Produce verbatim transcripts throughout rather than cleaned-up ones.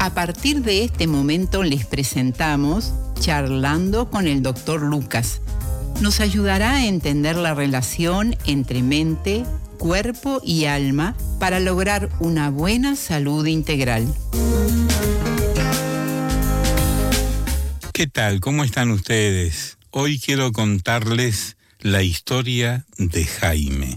A partir de este momento les presentamos Charlando con el doctor Lucas. Nos ayudará a entender la relación entre mente, cuerpo y alma para lograr una buena salud integral. ¿Qué tal? ¿Cómo están ustedes? Hoy quiero contarles la historia de Jaime.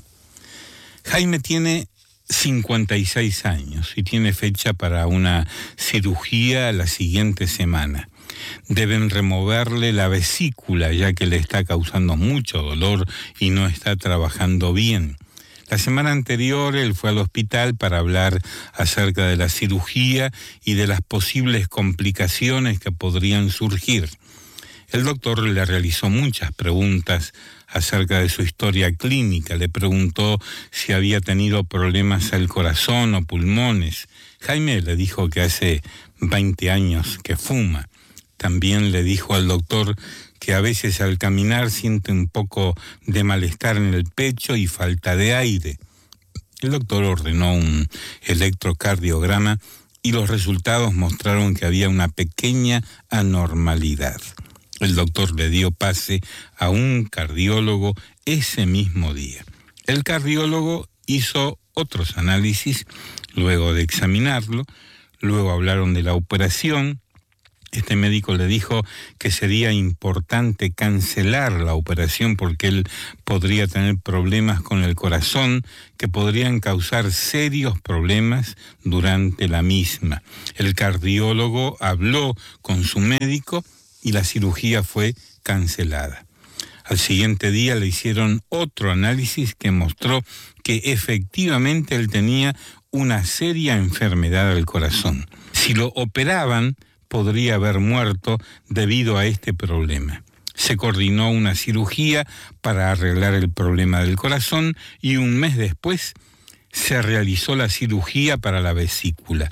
Jaime tiene cincuenta y seis años y tiene fecha para una cirugía la siguiente semana. Deben removerle la vesícula ya que le está causando mucho dolor y no está trabajando bien. La semana anterior él fue al hospital para hablar acerca de la cirugía y de las posibles complicaciones que podrían surgir. El doctor le realizó muchas preguntas acerca de su historia clínica. Le preguntó si había tenido problemas al corazón o pulmones. Jaime le dijo que hace veinte años que fuma. También le dijo al doctor que a veces al caminar siente un poco de malestar en el pecho y falta de aire. El doctor ordenó un electrocardiograma y los resultados mostraron que había una pequeña anormalidad. El doctor le dio pase a un cardiólogo ese mismo día. El cardiólogo hizo otros análisis luego de examinarlo, luego hablaron de la operación. Este médico le dijo que sería importante cancelar la operación porque él podría tener problemas con el corazón que podrían causar serios problemas durante la misma. El cardiólogo habló con su médico y la cirugía fue cancelada. Al siguiente día le hicieron otro análisis que mostró que efectivamente él tenía una seria enfermedad del corazón. Si lo operaban, podría haber muerto debido a este problema. Se coordinó una cirugía para arreglar el problema del corazón y un mes después se realizó la cirugía para la vesícula.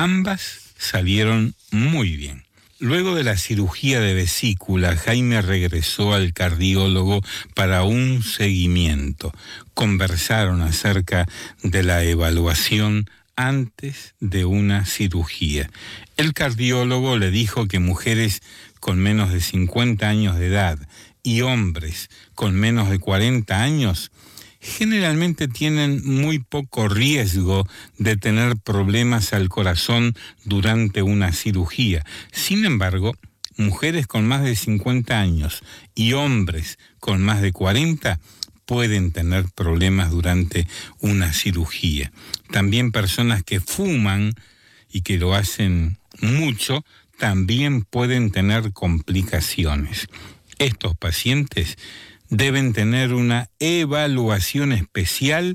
Ambas salieron muy bien. Luego de la cirugía de vesícula, Jaime regresó al cardiólogo para un seguimiento. Conversaron acerca de la evaluación antes de una cirugía. El cardiólogo le dijo que mujeres con menos de cincuenta años de edad y hombres con menos de cuarenta años generalmente tienen muy poco riesgo de tener problemas al corazón durante una cirugía. Sin embargo, mujeres con más de cincuenta años y hombres con más de cuarenta pueden tener problemas durante una cirugía. También personas que fuman y que lo hacen mucho también pueden tener complicaciones. Estos pacientes deben tener una evaluación especial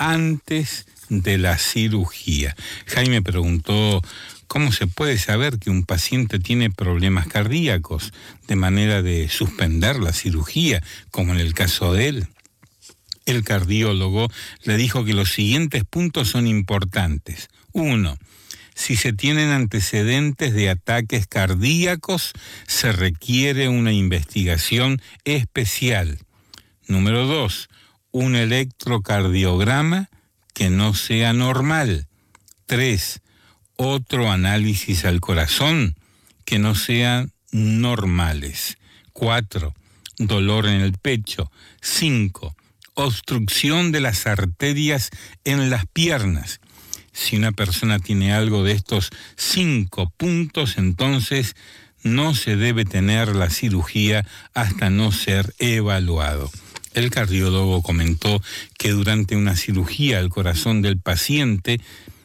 antes de la cirugía. Jaime preguntó, ¿cómo se puede saber que un paciente tiene problemas cardíacos de manera de suspender la cirugía, como en el caso de él? El cardiólogo le dijo que los siguientes puntos son importantes. Uno, si se tienen antecedentes de ataques cardíacos, se requiere una investigación especial. Número dos, un electrocardiograma que no sea normal. Tres, otro análisis al corazón que no sean normales. Cuatro, dolor en el pecho. Cinco, obstrucción de las arterias en las piernas. Si una persona tiene algo de estos cinco puntos, entonces no se debe tener la cirugía hasta no ser evaluado. El cardiólogo comentó que durante una cirugía al corazón del paciente,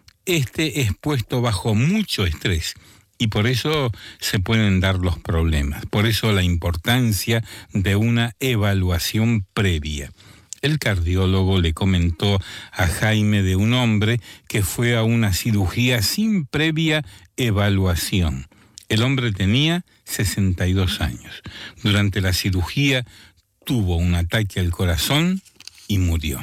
este es puesto bajo mucho estrés y por eso se pueden dar los problemas. Por eso la importancia de una evaluación previa. El cardiólogo le comentó a Jaime de un hombre que fue a una cirugía sin previa evaluación. El hombre tenía sesenta y dos años. Durante la cirugía tuvo un ataque al corazón y murió.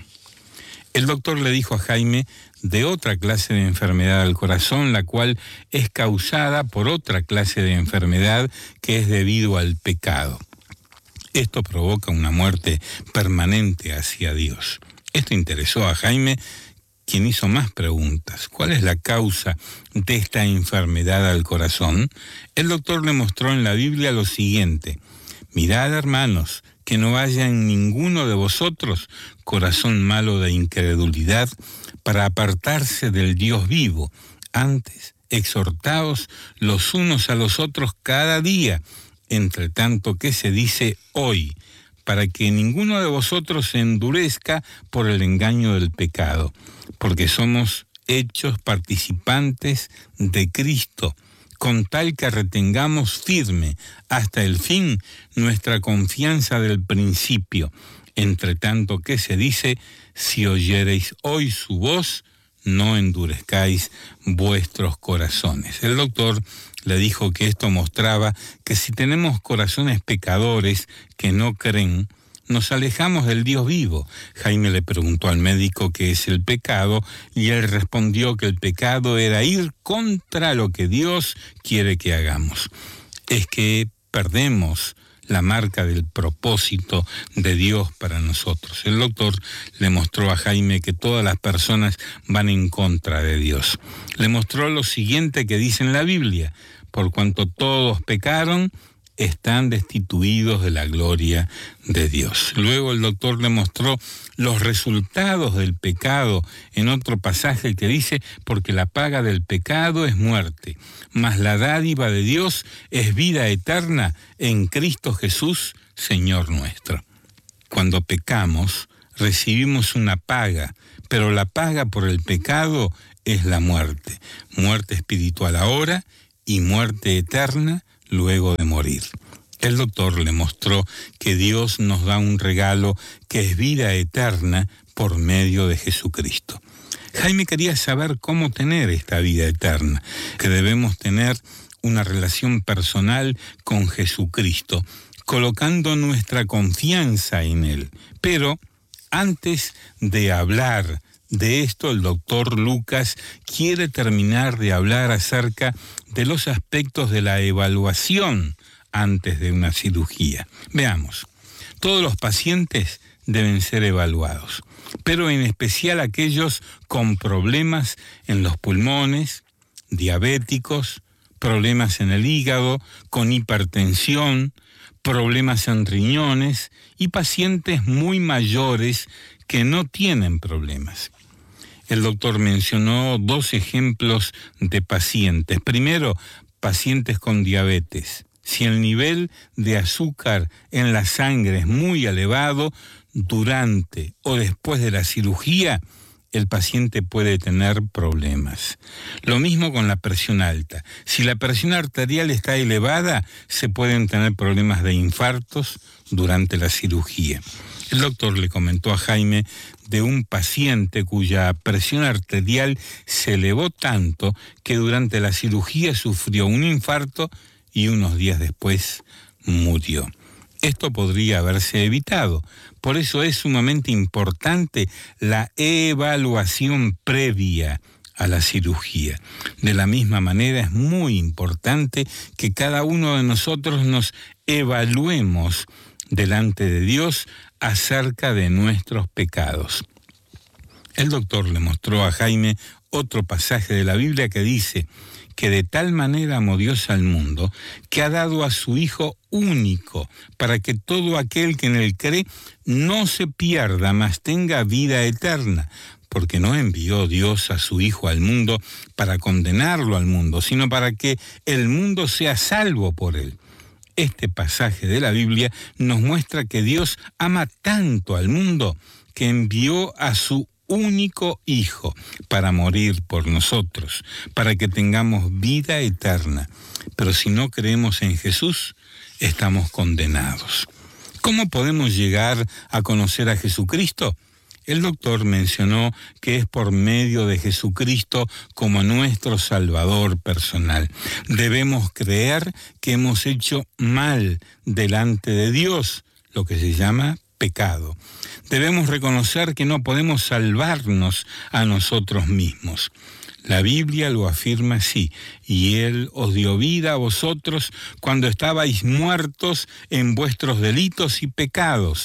El doctor le dijo a Jaime de otra clase de enfermedad al corazón, la cual es causada por otra clase de enfermedad que es debido al pecado. Esto provoca una muerte permanente hacia Dios. Esto interesó a Jaime, quien hizo más preguntas. ¿Cuál es la causa de esta enfermedad al corazón? El doctor le mostró en la Biblia lo siguiente: mirad, hermanos, que no haya en ninguno de vosotros corazón malo de incredulidad para apartarse del Dios vivo. Antes, exhortaos los unos a los otros cada día, entre tanto que se dice hoy, para que ninguno de vosotros se endurezca por el engaño del pecado, porque somos hechos participantes de Cristo, con tal que retengamos firme hasta el fin nuestra confianza del principio, entre tanto que se dice, si oyereis hoy su voz, no endurezcáis vuestros corazones. El doctor le dijo que esto mostraba que si tenemos corazones pecadores que no creen, nos alejamos del Dios vivo. Jaime le preguntó al médico qué es el pecado y él respondió que el pecado era ir contra lo que Dios quiere que hagamos. Es que perdemos la marca del propósito de Dios para nosotros. El doctor le mostró a Jaime que todas las personas van en contra de Dios. Le mostró lo siguiente que dice en la Biblia: por cuanto todos pecaron, están destituidos de la gloria de Dios. Luego el doctor le mostró los resultados del pecado en otro pasaje que dice, porque la paga del pecado es muerte, mas la dádiva de Dios es vida eterna en Cristo Jesús, Señor nuestro. Cuando pecamos, recibimos una paga, pero la paga por el pecado es la muerte, muerte espiritual ahora y muerte eterna luego de morir. El doctor le mostró que Dios nos da un regalo que es vida eterna por medio de Jesucristo. Jaime quería saber cómo tener esta vida eterna, que debemos tener una relación personal con Jesucristo, colocando nuestra confianza en Él. Pero antes de hablar de esto, el doctor Lucas quiere terminar de hablar acerca de los aspectos de la evaluación antes de una cirugía. Veamos, todos los pacientes deben ser evaluados, pero en especial aquellos con problemas en los pulmones, diabéticos, problemas en el hígado, con hipertensión, problemas en riñones y pacientes muy mayores que no tienen problemas. El doctor mencionó dos ejemplos de pacientes. Primero, pacientes con diabetes. Si el nivel de azúcar en la sangre es muy elevado, durante o después de la cirugía, el paciente puede tener problemas. Lo mismo con la presión alta. Si la presión arterial está elevada, se pueden tener problemas de infartos durante la cirugía. El doctor le comentó a Jaime de un paciente cuya presión arterial se elevó tanto que durante la cirugía sufrió un infarto y unos días después murió. Esto podría haberse evitado. Por eso es sumamente importante la evaluación previa a la cirugía. De la misma manera es muy importante que cada uno de nosotros nos evaluemos delante de Dios acerca de nuestros pecados. El doctor le mostró a Jaime otro pasaje de la Biblia que dice que de tal manera amó Dios al mundo que ha dado a su Hijo único para que todo aquel que en él cree no se pierda, mas tenga vida eterna. Porque no envió Dios a su Hijo al mundo para condenarlo al mundo, sino para que el mundo sea salvo por él. Este pasaje de la Biblia nos muestra que Dios ama tanto al mundo que envió a su único Hijo para morir por nosotros, para que tengamos vida eterna. Pero si no creemos en Jesús, estamos condenados. ¿Cómo podemos llegar a conocer a Jesucristo? El doctor mencionó que es por medio de Jesucristo como nuestro Salvador personal. Debemos creer que hemos hecho mal delante de Dios, lo que se llama pecado. Debemos reconocer que no podemos salvarnos a nosotros mismos. La Biblia lo afirma así: y Él os dio vida a vosotros cuando estabais muertos en vuestros delitos y pecados,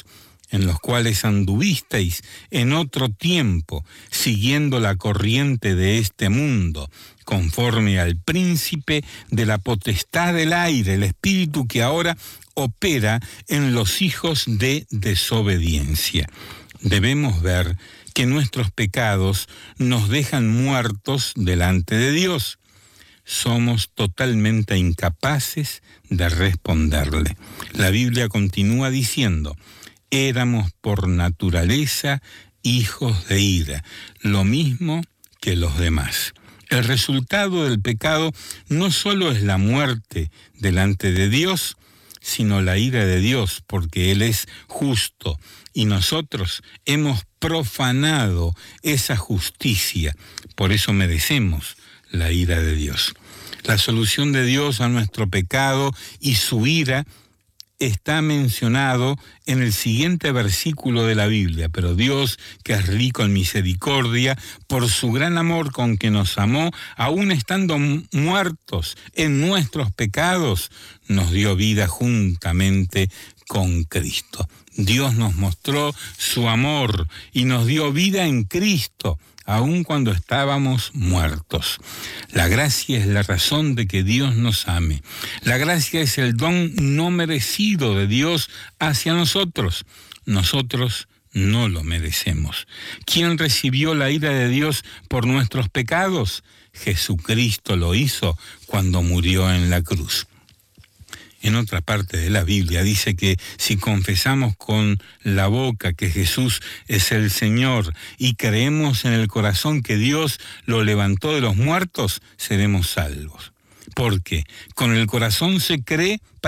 en los cuales anduvisteis en otro tiempo, siguiendo la corriente de este mundo, conforme al príncipe de la potestad del aire, el espíritu que ahora opera en los hijos de desobediencia. Debemos ver que nuestros pecados nos dejan muertos delante de Dios. Somos totalmente incapaces de responderle. La Biblia continúa diciendo: éramos por naturaleza hijos de ira, lo mismo que los demás. El resultado del pecado no solo es la muerte delante de Dios, sino la ira de Dios, porque Él es justo y nosotros hemos profanado esa justicia. Por eso merecemos la ira de Dios. La solución de Dios a nuestro pecado y su ira está mencionado en el siguiente versículo de la Biblia. Pero Dios, que es rico en misericordia, por su gran amor con que nos amó, aun estando muertos en nuestros pecados, nos dio vida juntamente con Cristo. Dios nos mostró su amor y nos dio vida en Cristo, aun cuando estábamos muertos. La gracia es la razón de que Dios nos ame. La gracia es el don no merecido de Dios hacia nosotros. Nosotros no lo merecemos. ¿Quién recibió la ira de Dios por nuestros pecados? Jesucristo lo hizo cuando murió en la cruz. En otra parte de la Biblia dice que si confesamos con la boca que Jesús es el Señor y creemos en el corazón que Dios lo levantó de los muertos, seremos salvos. Porque con el corazón se cree